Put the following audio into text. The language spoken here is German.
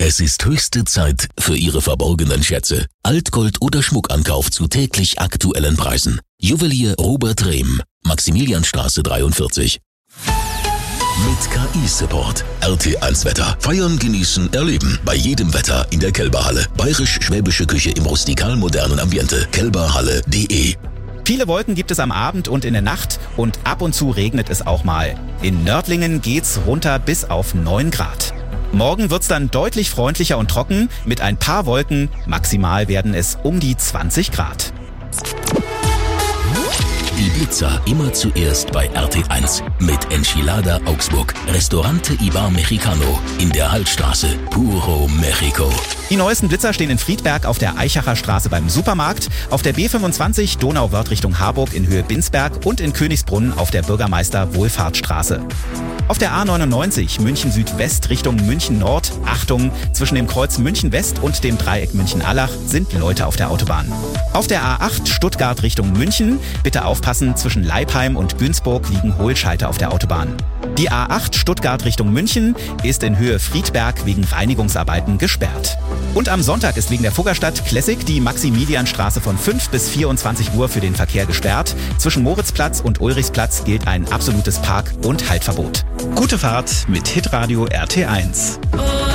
Es ist höchste Zeit für Ihre verborgenen Schätze. Altgold oder Schmuckankauf zu täglich aktuellen Preisen. Juwelier Robert Rehm, Maximilianstraße 43. Mit KI-Support. RT1 Wetter. Feiern, genießen, erleben. Bei jedem Wetter in der Kelberhalle. Bayerisch-schwäbische Küche im rustikal-modernen Ambiente. kelberhalle.de. Viele Wolken gibt es am Abend und in der Nacht und ab und zu regnet es auch mal. In Nördlingen geht's runter bis auf 9 Grad. Morgen wird's dann deutlich freundlicher und trocken mit ein paar Wolken. Maximal werden es um die 20 Grad. Die Blitzer immer zuerst bei RT1 mit Enchilada Augsburg, Restaurante Ibar Mexicano in der Hallstraße, Puro Mexico. Die neuesten Blitzer stehen in Friedberg auf der Eichacher Straße beim Supermarkt, auf der B25 Donauwörth Richtung Harburg in Höhe Binsberg und in Königsbrunn auf der Bürgermeister-Wohlfahrtsstraße. Auf der A99 München Südwest Richtung München Nord, Achtung, zwischen dem Kreuz München West und dem Dreieck München-Allach sind Leute auf der Autobahn. Auf der A8 Stuttgart Richtung München, bitte aufpassen, zwischen Leipheim und Günzburg liegen Hohlscheite auf der Autobahn. Die A8 Stuttgart Richtung München ist in Höhe Friedberg wegen Reinigungsarbeiten gesperrt. Und am Sonntag ist wegen der Fuggerstadt Classic die Maximilianstraße von 5 bis 24 Uhr für den Verkehr gesperrt. Zwischen Moritzplatz und Ulrichsplatz gilt ein absolutes Park- und Haltverbot. Gute Fahrt mit Hitradio RT1.